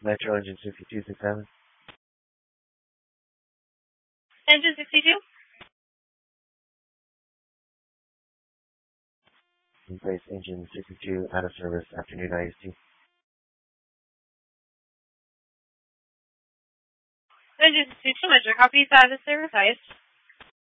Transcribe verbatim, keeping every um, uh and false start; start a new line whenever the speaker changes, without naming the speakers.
Metro engine sixty-two sixty-seven.
Engine sixty-two?
In place engine sixty-two out of service afternoon I S T.
Engine sixty-two, Metro, copy, out of service, I S T.